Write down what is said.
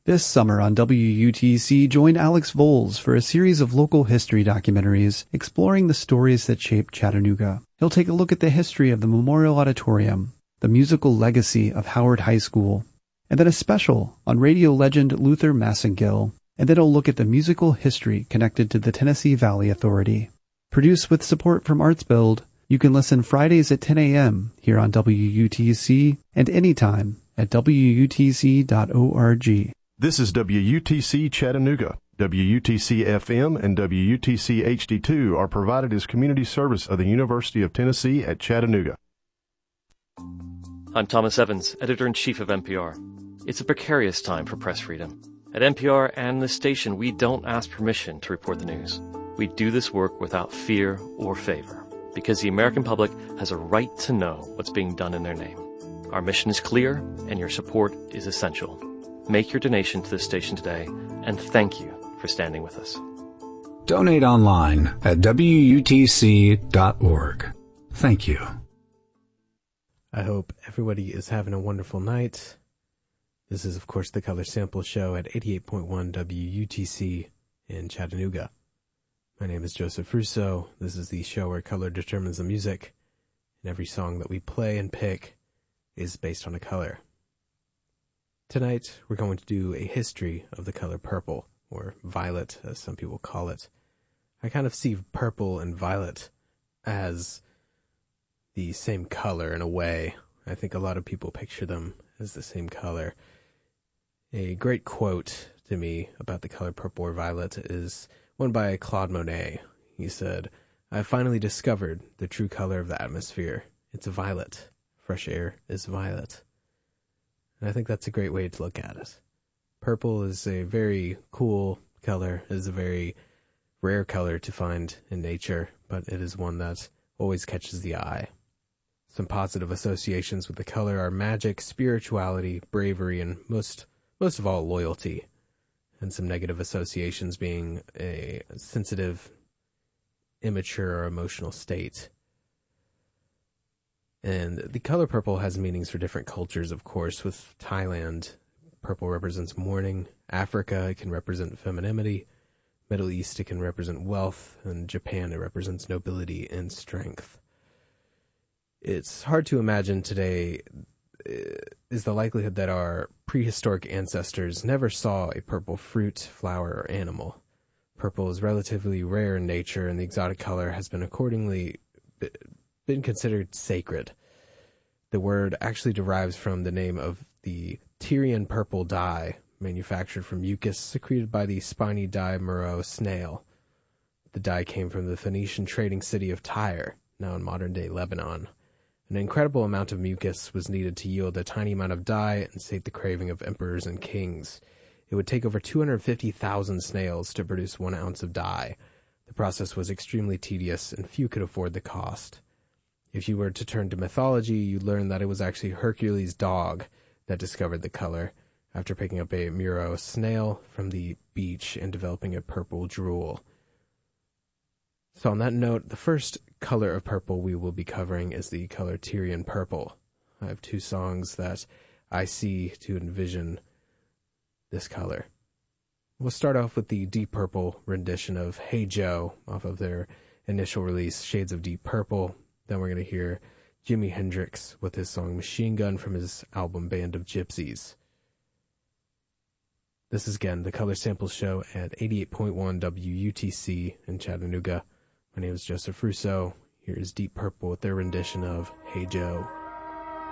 This summer on WUTC, join Alex Voles for a series of local history documentaries exploring the stories that shaped Chattanooga. He'll take a look at the history of the Memorial Auditorium, the musical legacy of Howard High School, and then a special on radio legend Luther Massengill, and then he'll look at the musical history connected to the Tennessee Valley Authority. Produced with support from ArtsBuild, you can listen Fridays at 10 a.m. here on WUTC and anytime at WUTC.org. This is WUTC Chattanooga. WUTC FM and WUTC HD2 are provided as community service of the University of Tennessee at Chattanooga. I'm Thomas Evans, Editor-in-Chief of NPR. It's a precarious time for press freedom. At NPR and this station, we don't ask permission to report the news. We do this work without fear or favor, because the American public has a right to know what's being done in their name. Our mission is clear, and your support is essential. Make your donation to this station today, and thank you for standing with us. Donate online at WUTC.org. Thank you. I hope everybody is having a wonderful night. This is, of course, the Color Sample Show at 88.1 WUTC in Chattanooga. My name is Joseph Russo. This is the show where color determines the music, and every song that we play and pick is based on a color. Tonight, we're going to do a history of the color purple, or violet, as some people call it. I kind of see purple and violet as the same color in a way. I think a lot of people picture them as the same color. A great quote to me about the color purple or violet is one by Claude Monet. He said, "I finally discovered the true color of the atmosphere. It's violet. Fresh air is violet." And I think that's a great way to look at it. Purple is a very cool color. It is a very rare color to find in nature, but it is one that always catches the eye. Some positive associations with the color are magic, spirituality, bravery, and most of all, loyalty. And some negative associations being a sensitive, immature, or emotional state. And the color purple has meanings for different cultures, of course. With Thailand, purple represents mourning. Africa, it can represent femininity. Middle East, it can represent wealth. And Japan, it represents nobility and strength. It's hard to imagine today is the likelihood that our prehistoric ancestors never saw a purple fruit, flower, or animal. Purple is relatively rare in nature, and the exotic color has been accordingly been considered sacred. The word actually derives from the name of the Tyrian purple dye, manufactured from mucus secreted by the spiny Dimero snail. The dye came from the Phoenician trading city of Tyre, now in modern-day Lebanon. An incredible amount of mucus was needed to yield a tiny amount of dye and sate the craving of emperors and kings. It would take over 250,000 snails to produce 1 ounce of dye. The process was extremely tedious, and few could afford the cost. If you were to turn to mythology, you'd learn that it was actually Hercules' dog that discovered the color, after picking up a Muro snail from the beach and developing a purple drool. So on that note, the first color of purple we will be covering is the color Tyrian purple. I have 2 songs that I see to envision this color. We'll start off with the Deep Purple rendition of Hey Joe off of their initial release, Shades of Deep Purple. Then we're going to hear Jimi Hendrix with his song Machine Gun from his album Band of Gypsies. This is, again, the Color Sample Show at 88.1 WUTC in Chattanooga. My name is Joseph Russo. Here is Deep Purple with their rendition of Hey Joe.